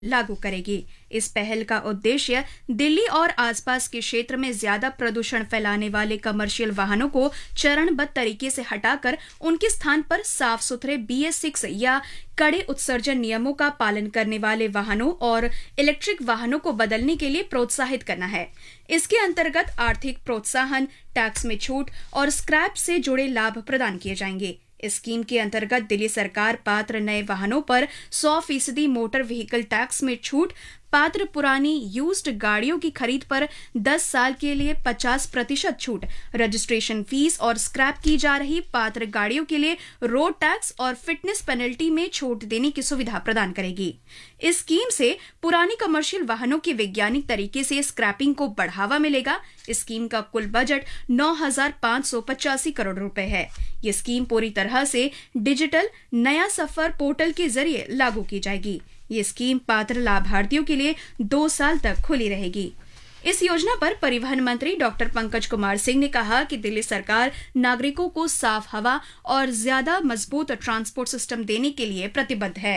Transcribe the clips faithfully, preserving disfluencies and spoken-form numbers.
लागू करेगी। इस पहल का उद्देश्य दिल्ली और आसपास के क्षेत्र में ज्यादा प्रदूषण फैलाने वाले कमर्शियल वाहनों को चरणबद्ध तरीके से हटाकर उनके स्थान पर साफ सुथरे बी एस सिक्स या कड़े उत्सर्जन नियमों का पालन करने वाले वाहनों और इलेक्ट्रिक वाहनों को बदलने के लिए प्रोत्साहित करना है। इसके अंतर्गत आर्थिक प्रोत्साहन, टैक्स में छूट और स्क्रैप से जुड़े लाभ प्रदान किए जाएंगे। इस स्कीम के अंतर्गत दिल्ली सरकार पात्र नए वाहनों पर सौ फीसदी मोटर व्हीकल टैक्स में छूट, पात्र पुरानी यूज्ड गाड़ियों की खरीद पर दस साल के लिए पचास प्रतिशत छूट, रजिस्ट्रेशन फीस और स्क्रैप की जा रही पात्र गाड़ियों के लिए रोड टैक्स और फिटनेस पेनल्टी में छूट देने की सुविधा प्रदान करेगी। इस स्कीम से पुरानी कमर्शियल वाहनों की वैज्ञानिक तरीके से स्क्रैपिंग को बढ़ावा मिलेगा। इस स्कीम का कुल बजट नौ हजार पाँच सौ पचासी करोड़ रुपए है। ये स्कीम पूरी तरह से डिजिटल नया सफर पोर्टल के जरिए लागू की जाएगी। ये स्कीम पात्र लाभार्थियों के लिए दो साल तक खुली रहेगी। इस योजना पर परिवहन मंत्री डॉक्टर पंकज कुमार सिंह ने कहा कि दिल्ली सरकार नागरिकों को साफ हवा और ज्यादा मजबूत ट्रांसपोर्ट सिस्टम देने के लिए प्रतिबद्ध है।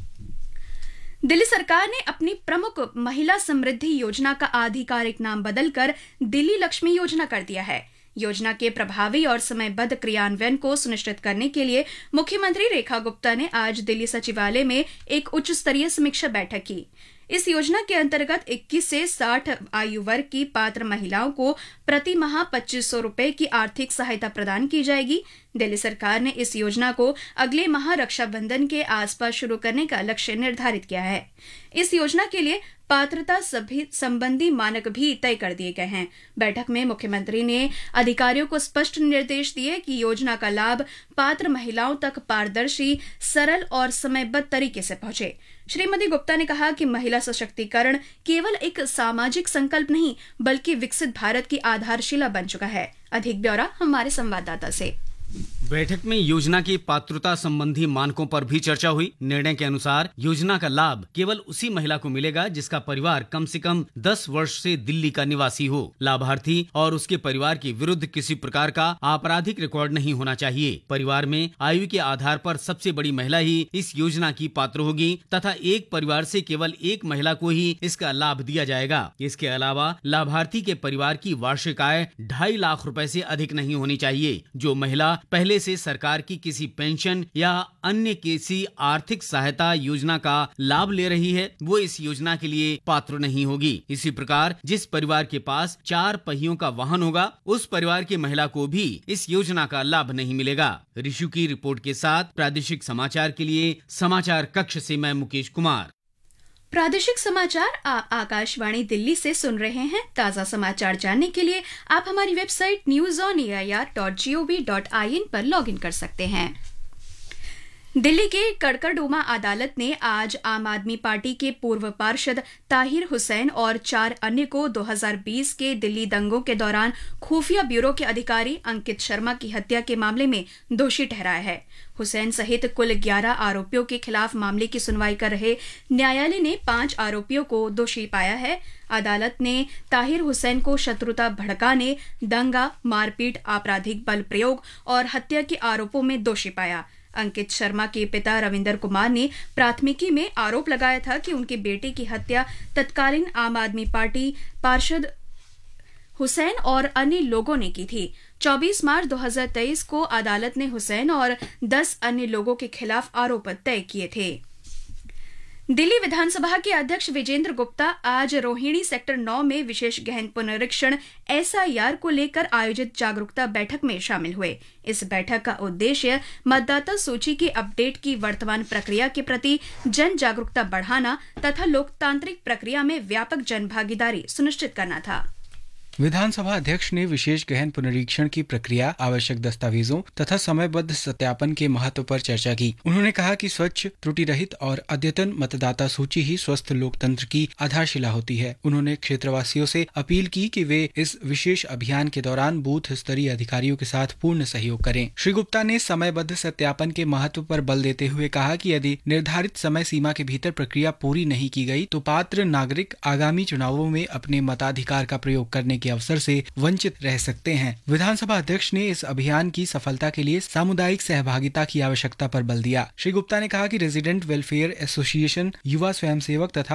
दिल्ली सरकार ने अपनी प्रमुख महिला समृद्धि योजना का आधिकारिक नाम बदलकर दिल्ली लक्ष्मी योजना कर दिया है। योजना के प्रभावी और समयबद्ध क्रियान्वयन को सुनिश्चित करने के लिए मुख्यमंत्री रेखा गुप्ता ने आज दिल्ली सचिवालय में एक उच्च स्तरीय समीक्षा बैठक की। इस योजना के अंतर्गत इक्कीस से साठ आयु वर्ग की पात्र महिलाओं को प्रति माह पच्चीस सौ रुपए की आर्थिक सहायता प्रदान की जाएगी। दिल्ली सरकार ने इस योजना को अगले माह रक्षाबंधन के आसपास शुरू करने का लक्ष्य निर्धारित किया है। इस योजना के लिए पात्रता सभी संबंधी मानक भी तय कर दिए गए हैं। बैठक में मुख्यमंत्री ने अधिकारियों को स्पष्ट निर्देश दिए कि योजना का लाभ पात्र महिलाओं तक पारदर्शी, सरल और समयबद्ध तरीके से पहुंचे। श्रीमती गुप्ता ने कहा कि महिला सशक्तिकरण केवल एक सामाजिक संकल्प नहीं बल्कि विकसित भारत की आधारशिला बन चुका है। अधिक ब्यौरा हमारे संवाददाता से। बैठक में योजना की पात्रता संबंधी मानकों पर भी चर्चा हुई। निर्णय के अनुसार योजना का लाभ केवल उसी महिला को मिलेगा जिसका परिवार कम से कम दस वर्ष से दिल्ली का निवासी हो। लाभार्थी और उसके परिवार के विरुद्ध किसी प्रकार का आपराधिक रिकॉर्ड नहीं होना चाहिए। परिवार में आयु के आधार पर सबसे बड़ी महिला ही इस योजना की पात्र होगी तथा एक परिवार से केवल एक महिला को ही इसका लाभ दिया जाएगा। इसके अलावा लाभार्थी के परिवार की वार्षिक आय ढाई लाख रुपए से अधिक नहीं होनी चाहिए। जो महिला पहले से सरकार की किसी पेंशन या अन्य किसी आर्थिक सहायता योजना का लाभ ले रही है वो इस योजना के लिए पात्र नहीं होगी। इसी प्रकार जिस परिवार के पास चार पहियों का वाहन होगा उस परिवार की महिला को भी इस योजना का लाभ नहीं मिलेगा। ऋषु की रिपोर्ट के साथ प्रादेशिक समाचार के लिए समाचार कक्ष से मैं मुकेश कुमार। प्रादेशिक समाचार आप आकाशवाणी दिल्ली से सुन रहे हैं। ताजा समाचार जानने के लिए आप हमारी website news on A I R dot G O V dot I N पर लॉग इन कर सकते हैं। दिल्ली के कड़कड़डूमा अदालत ने आज आम आदमी पार्टी के पूर्व पार्षद ताहिर हुसैन और चार अन्य को दो हज़ार बीस के दिल्ली दंगों के दौरान खुफिया ब्यूरो के अधिकारी अंकित शर्मा की हत्या के मामले में दोषी ठहराया है। हुसैन सहित कुल ग्यारह आरोपियों के खिलाफ मामले की सुनवाई कर रहे न्यायालय ने पांच आरोपियों को दोषी पाया है। अदालत ने ताहिर हुसैन को शत्रुता भड़काने, दंगा, मारपीट, आपराधिक बल प्रयोग और हत्या के आरोपों में दोषी पाया। अंकित शर्मा के पिता रविंदर कुमार ने प्राथमिकी में आरोप लगाया था कि उनके बेटे की हत्या तत्कालीन आम आदमी पार्टी पार्षद हुसैन और अन्य लोगों ने की थी। चौबीस मार्च दो हज़ार तेईस को अदालत ने हुसैन और दस अन्य लोगों के खिलाफ आरोप तय किए थे। दिल्ली विधानसभा के अध्यक्ष विजेंद्र गुप्ता आज रोहिणी सेक्टर नौ में विशेष गहन पुनरीक्षण एस आई आर को लेकर आयोजित जागरूकता बैठक में शामिल हुए। इस बैठक का उद्देश्य मतदाता सूची की अपडेट की वर्तमान प्रक्रिया के प्रति जन जागरूकता बढ़ाना तथा लोकतांत्रिक प्रक्रिया में व्यापक जन भागीदारी सुनिश्चित करना था। विधानसभा अध्यक्ष ने विशेष गहन पुनरीक्षण की प्रक्रिया, आवश्यक दस्तावेजों तथा समयबद्ध सत्यापन के महत्व पर चर्चा की। उन्होंने कहा कि स्वच्छ, त्रुटि रहित और अद्यतन मतदाता सूची ही स्वस्थ लोकतंत्र की आधारशिला होती है। उन्होंने क्षेत्रवासियों से अपील की कि वे इस विशेष अभियान के दौरान बूथ स्तरीय अधिकारियों के साथ पूर्ण सहयोग करें। श्री गुप्ता ने समयबद्ध सत्यापन के महत्व पर बल देते हुए कहा कि यदि निर्धारित समय सीमा के भीतर प्रक्रिया पूरी नहीं की गई तो पात्र नागरिक आगामी चुनावों में अपने मताधिकार का प्रयोग करने के के अवसर से वंचित रह सकते हैं। विधानसभा अध्यक्ष ने इस अभियान की सफलता के लिए सामुदायिक सहभागिता की आवश्यकता पर बल दिया। श्री गुप्ता ने कहा कि रेजिडेंट वेलफेयर एसोसिएशन, युवा स्वयंसेवक तथा